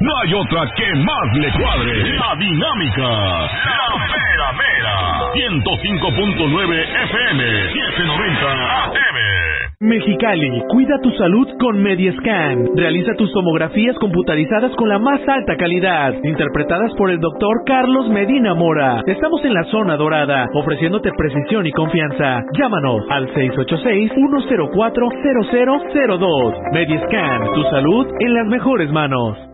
No hay otra que más le cuadre. La dinámica. La mera mera. 105.9 FM. 790 AM. Mexicali, cuida tu salud con Mediascan. Realiza tus tomografías computarizadas con la más alta calidad, interpretadas por el doctor Carlos Medina Mora. Estamos en la zona dorada, ofreciéndote precisión y confianza. Llámanos al 686-104-0002. Mediascan, tu salud en las mejores manos.